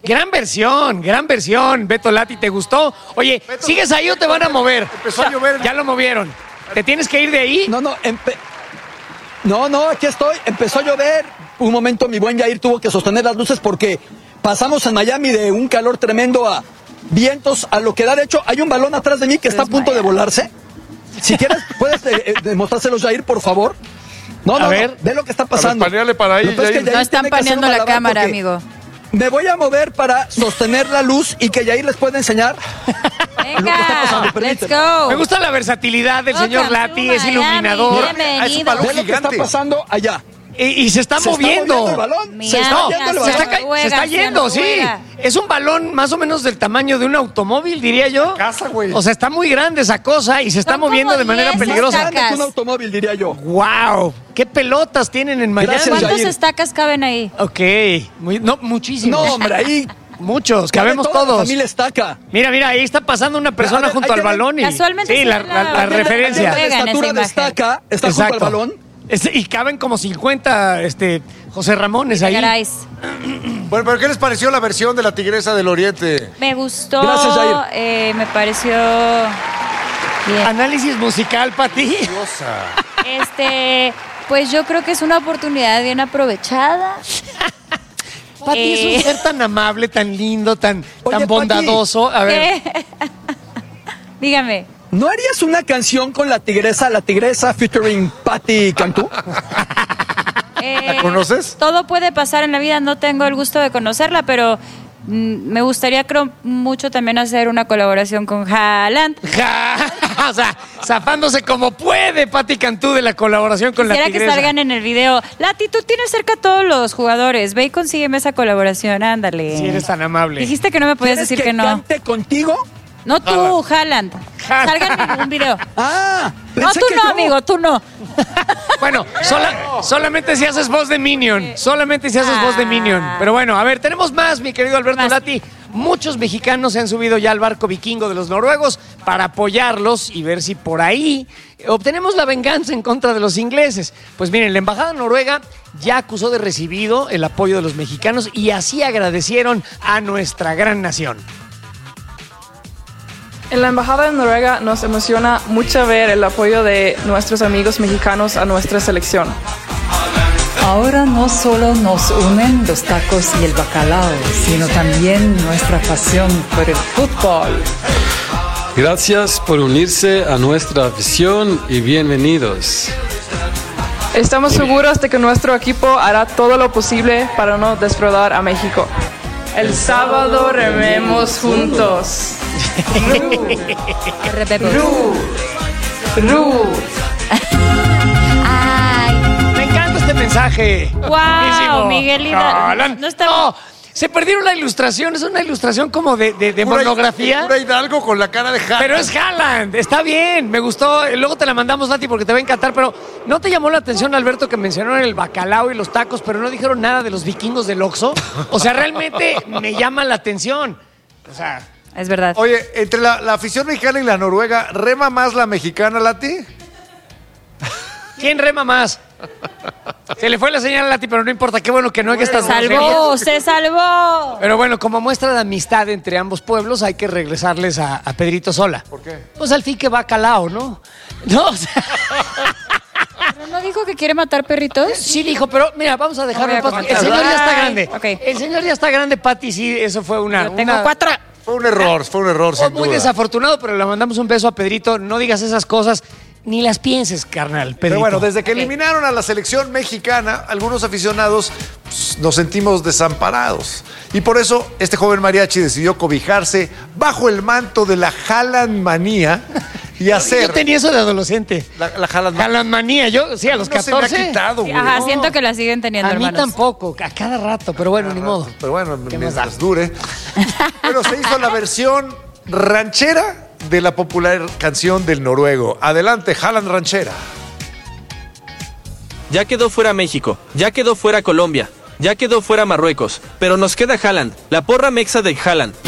Gran versión. Beto Lati, ¿te gustó? Oye, Beto, ¿sigues ahí o te van a mover? Empezó a llover. Ya lo movieron. ¿Te tienes que ir de ahí? No, aquí estoy. Empezó a llover. Un momento mi buen Yair tuvo que sostener las luces porque pasamos en Miami de un calor tremendo a vientos a lo que da. De hecho, hay un balón atrás de mí que está a punto de volarse. Si quieres, puedes demostrárselos, Yair, por favor. A ver. Ve lo que está pasando. A ver, paneale para ahí, Yair. No están paneando la cámara, amigo. Me voy a mover para sostener la luz y que Yair les pueda enseñar. Venga, let's go. Me gusta la versatilidad del señor Lati, es iluminador. Es un balón Ve lo que está gigante. pasando allá. Y se está moviendo. El balón. Mi Se está amiga, moviendo el balón. Se está yendo, sí. Es un balón más o menos del tamaño de un automóvil, diría yo. Casa, güey. O sea, está muy grande esa cosa y se está Son moviendo como de manera 10 peligrosa. estacas. Es un automóvil, diría yo. ¡Wow! ¿Qué pelotas tienen en Miami? Gracias, ¿Cuántas Yair. estacas caben ahí? Ok. No, muchísimos. No, hombre, ahí Muchos, cabemos toda la todos. familia estaca. Mira, ahí está pasando una persona A ver, junto hay al que ver. balón. Casualmente sí, se la ve la referencia. Juega en La esa estatura de imagen. estaca está junto al balón. Y caben como 50 José Ramones ahí. Caráis. Bueno, pero ¿qué les pareció la versión de la Tigresa del Oriente? Me gustó. Gracias, Yair. Me pareció bien. Análisis musical para ti. Diosa. Pues yo creo que es una oportunidad bien aprovechada. Pati es un ser tan amable, tan lindo, tan Oye, bondadoso. A ver. ¿Qué? Dígame. ¿No harías una canción con la tigresa featuring Patti Cantú? ¿La conoces? Todo puede pasar en la vida, no tengo el gusto de conocerla, pero me gustaría creo mucho también hacer una colaboración con Haaland. O sea, zafándose como puede Pati Cantú de la colaboración con la Quisiera tigresa. que salgan en el video. Lati, tú tienes cerca a todos los jugadores. Ve y consígueme esa colaboración, ándale. Si eres tan amable. Dijiste que no me podías decir que no. ¿Cante contigo? No tú, Haaland. Salgan en un video. Ah, No, pensé tú que no, yo. amigo, tú no. Bueno, solamente si haces voz de Minion. Solamente si haces voz de Minion. Pero bueno, a ver, tenemos más, mi querido Alberto Más. Lati. Muchos mexicanos se han subido ya al barco vikingo de los noruegos para apoyarlos y ver si por ahí obtenemos la venganza en contra de los ingleses. Pues miren, la embajada noruega ya acusó de recibido el apoyo de los mexicanos y así agradecieron a nuestra gran nación. En la Embajada de Noruega nos emociona mucho ver el apoyo de nuestros amigos mexicanos a nuestra selección. Ahora no solo nos unen los tacos y el bacalao, sino también nuestra pasión por el fútbol. Gracias por unirse a nuestra afición y bienvenidos. Estamos seguros de que nuestro equipo hará todo lo posible para no defraudar a México. El sábado rememos juntos. Ay, Me encanta este mensaje. Wow, Buenísimo. Miguel Haaland. no está- No, se perdieron la ilustración. Es una ilustración como de monografía. Pura Hidalgo con la cara de Haaland. Pero es Haaland, está bien, me gustó. Luego te la mandamos, Lati, porque te va a encantar. Pero ¿no te llamó la atención, Alberto, que mencionaron el bacalao y los tacos, pero no dijeron nada de los vikingos del Oxxo? O sea, realmente me llama la atención. O sea, Es verdad. Oye, entre la afición mexicana y la noruega, ¿rema más la mexicana, Lati? ¿quién rema más? Se le fue la señal a Lati, pero no importa. Qué bueno que no hay que estar Se salvó. Pero bueno, como muestra de amistad entre ambos pueblos, hay que regresarles a Pedrito Sola. ¿Por qué? Pues al fin que bacalao, ¿no? No, o sea, ¿Pero no dijo que quiere matar perritos? sí dijo, pero mira, vamos a dejarlo No en voy a paz. El comentar. señor ya está Ay, grande. ok. El señor ya está grande, Pati, sí, eso fue una... Yo tengo una- 4. Fue un error sin Muy duda. desafortunado, pero le mandamos un beso a Pedrito. No digas esas cosas, ni las pienses, carnal, Pedrito. Pero bueno, desde que eliminaron a la selección mexicana, algunos aficionados nos sentimos desamparados. Y por eso este joven mariachi decidió cobijarse bajo el manto de la Haaland manía y hacer... Yo tenía eso de adolescente. La Haaland manía. Haaland manía, yo, sí, a los No se me 14. ha quitado, güey. Ajá, No. siento que la siguen teniendo, A mí hermanos. tampoco, a cada rato, pero bueno, ni modo. Pero bueno, ¿Qué mientras más da? dure. Pero se hizo la versión ranchera de la popular canción del noruego. Adelante, Haaland ranchera. Ya quedó fuera México, ya quedó fuera Colombia, ya quedó fuera Marruecos, pero nos queda Haaland, la porra mexa de Haaland.